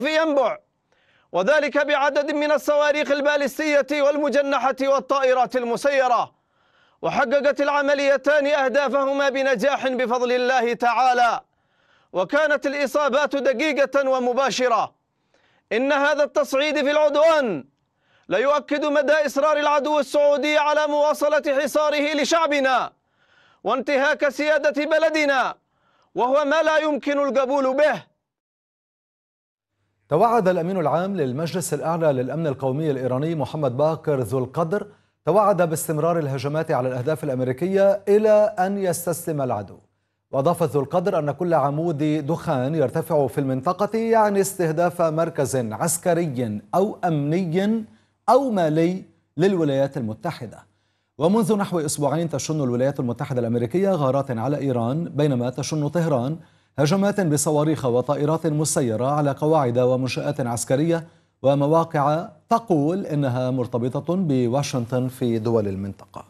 ينبع، وذلك بعدد من الصواريخ البالستية والمجنحة والطائرات المسيرة. وحققت العمليتان أهدافهما بنجاح بفضل الله تعالى، وكانت الإصابات دقيقة ومباشرة. إن هذا التصعيد في العدوان لا يؤكد مدى إصرار العدو السعودي على مواصلة حصاره لشعبنا وانتهاك سيادة بلدنا، وهو ما لا يمكن القبول به. توعد الأمين العام للمجلس الأعلى للأمن القومي الإيراني محمد باقر ذو القدر باستمرار الهجمات على الأهداف الأمريكية إلى أن يستسلم العدو. وأضاف ذو القدر أن كل عمود دخان يرتفع في المنطقة يعني استهداف مركز عسكري أو أمني أو مالي للولايات المتحدة. ومنذ نحو أسبوعين تشن الولايات المتحدة الأمريكية غارات على إيران، بينما تشن طهران هجمات بصواريخ وطائرات مسيرة على قواعد ومنشآت عسكرية ومواقع تقول إنها مرتبطة بواشنطن في دول المنطقة.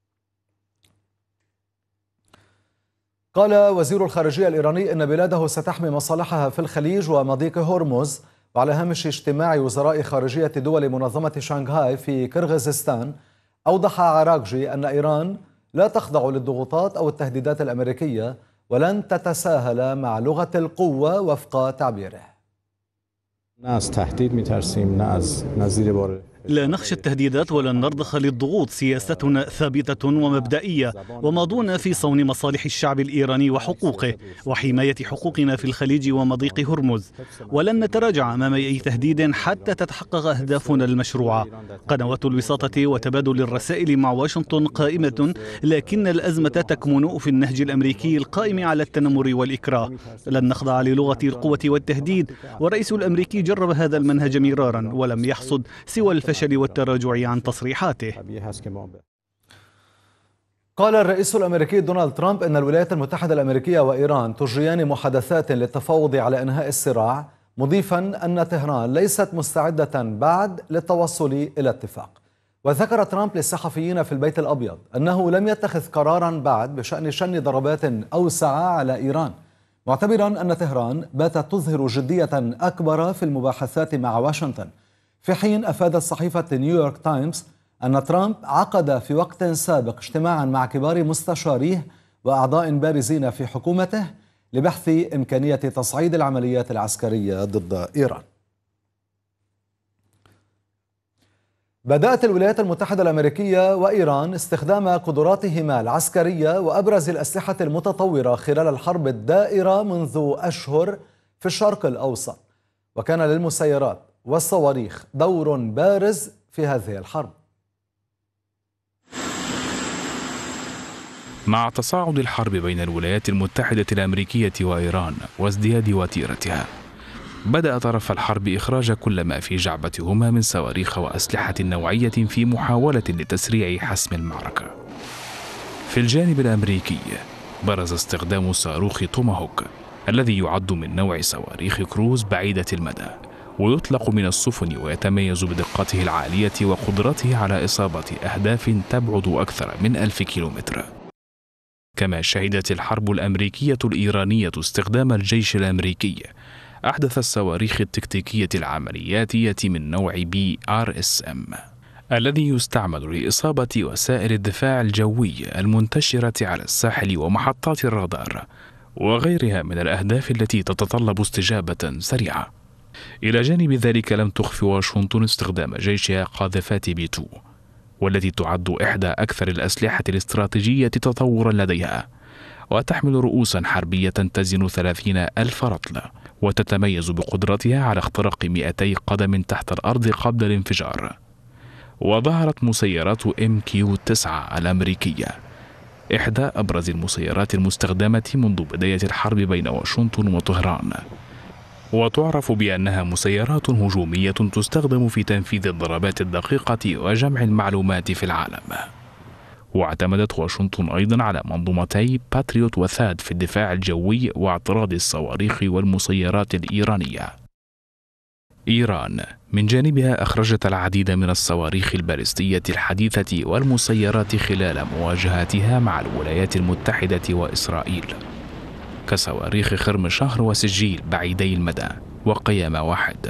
قال وزير الخارجية الإيراني إن بلاده ستحمي مصالحها في الخليج ومضيق هرمز. وعلى هامش اجتماع وزراء خارجية دول منظمة شانغهاي في كرغيزستان، أوضح عراقجي أن إيران لا تخضع للضغوطات أو التهديدات الأمريكية ولن تتساهل مع لغة القوة وفق تعبيره. لا نخشى التهديدات ولا نرضخ للضغوط، سياستنا ثابتة ومبدئية، وماضون في صون مصالح الشعب الإيراني وحقوقه وحماية حقوقنا في الخليج ومضيق هرمز، ولن نتراجع أمام أي تهديد حتى تتحقق أهدافنا المشروعة. قنوات الوساطة وتبادل الرسائل مع واشنطن قائمة، لكن الأزمة تكمن في النهج الأمريكي القائم على التنمر والإكراه. لن نخضع للغة القوة والتهديد، والرئيس الأمريكي جرب هذا المنهج مرارا ولم يحصد سوى الفشل والتراجع عن تصريحاته. قال الرئيس الأمريكي دونالد ترامب إن الولايات المتحدة الأمريكية وإيران تجريان محادثات للتفاوض على إنهاء الصراع، مضيفا أن طهران ليست مستعدة بعد للتوصل إلى اتفاق. وذكر ترامب للصحفيين في البيت الأبيض أنه لم يتخذ قرارا بعد بشأن شن ضربات أوسع على إيران، معتبرا أن طهران باتت تظهر جدية أكبر في المباحثات مع واشنطن، في حين أفادت صحيفة نيويورك تايمز أن ترامب عقد في وقت سابق اجتماعا مع كبار مستشاريه وأعضاء بارزين في حكومته لبحث إمكانية تصعيد العمليات العسكرية ضد إيران. بدأت الولايات المتحدة الأمريكية وإيران استخدام قدراتهما العسكرية وأبرز الأسلحة المتطورة خلال الحرب الدائرة منذ أشهر في الشرق الأوسط، وكان للمسيرات والصواريخ دور بارز في هذه الحرب. مع تصاعد الحرب بين الولايات المتحدة الأمريكية وإيران وازدياد وتيرتها، بدأ طرف الحرب إخراج كل ما في جعبتهما من صواريخ وأسلحة نوعية في محاولة لتسريع حسم المعركة. في الجانب الأمريكي برز استخدام صاروخ توماهوك الذي يعد من نوع صواريخ كروز بعيدة المدى، ويطلق من السفن ويتميز بدقته العالية وقدرته على إصابة أهداف تبعد أكثر من 1000 كيلومتر. كما شهدت الحرب الأمريكية الإيرانية استخدام الجيش الأمريكي أحدث الصواريخ التكتيكية العملياتية من نوع BRSM الذي يستعمل لإصابة وسائل الدفاع الجوي المنتشرة على الساحل ومحطات الرادار وغيرها من الأهداف التي تتطلب استجابة سريعة. إلى جانب ذلك لم تخف واشنطن استخدام جيشها قاذفات B2 والتي تعد إحدى أكثر الأسلحة الاستراتيجية تطورا لديها، وتحمل رؤوسا حربية تزن 30,000 رطل، وتتميز بقدرتها على اختراق 200 قدم تحت الأرض قبل الانفجار. وظهرت مسيرات MQ-9 الأمريكية، إحدى أبرز المسيرات المستخدمة منذ بداية الحرب بين واشنطن وطهران، وتعرف بأنها مسيرات هجومية تستخدم في تنفيذ الضربات الدقيقة وجمع المعلومات في العالم. واعتمدت واشنطن أيضا على منظومتي باتريوت وثاد في الدفاع الجوي واعتراض الصواريخ والمسيرات الإيرانية. إيران من جانبها أخرجت العديد من الصواريخ البالستية الحديثة والمسيرات خلال مواجهاتها مع الولايات المتحدة وإسرائيل، كصواريخ خرم شهر وسجيل بعيدي المدى وقيام واحد.